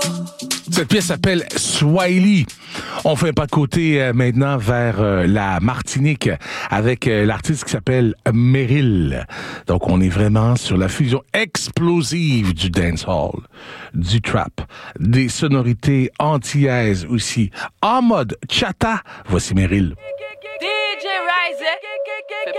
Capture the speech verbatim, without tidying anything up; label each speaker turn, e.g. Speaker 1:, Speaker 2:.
Speaker 1: Cette pièce s'appelle Swahili. On fait un pas de côté euh, maintenant vers euh, la Martinique avec euh, l'artiste qui s'appelle Meryl. Donc, on est vraiment sur la fusion explosive du dancehall, du trap, des sonorités antillaises aussi. En mode chata, voici Meryl.
Speaker 2: D J Rise.